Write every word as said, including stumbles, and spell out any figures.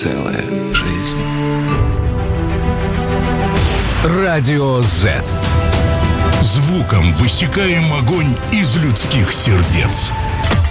целая жизнь. Радио Z. Звуком высекаем огонь из людских сердец.